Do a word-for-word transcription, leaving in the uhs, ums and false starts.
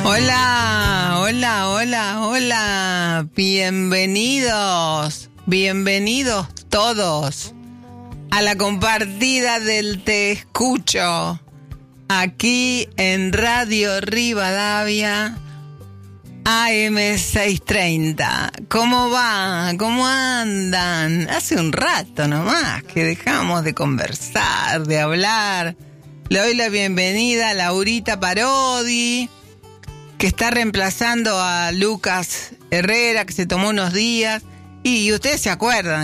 Hola, hola, hola, hola. Bienvenidos, bienvenidos todos a la compartida del Te Escucho, aquí en Radio Rivadavia, A M seiscientos treinta. ¿Cómo va? ¿Cómo andan? Hace un rato nomás que dejamos de conversar, de hablar. Le doy la bienvenida a Laurita Parodi, que está reemplazando a Lucas Herrera, que se tomó unos días. Y ustedes se acuerdan